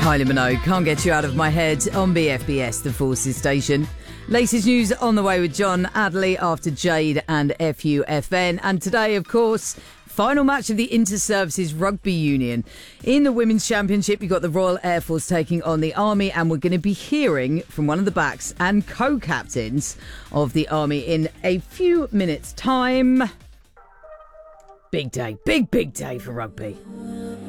Kylie Minogue, Can't Get You Out of My Head on BFBS, the Forces station. Latest news on the way with John Adderley after Jade and FUFN. And today, of course, final match of the Inter-Services Rugby Union. In the Women's Championship, you've got the Royal Air Force taking on the Army, and we're going to be hearing from one of the backs and co-captains of the Army in a few minutes' time. Big day, big day for rugby.